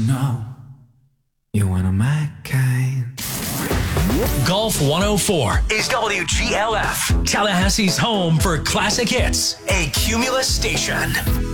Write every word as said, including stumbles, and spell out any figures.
No, you want a my kind. Golf one oh four is W G L F, Tallahassee's home for classic hits, a Cumulus station.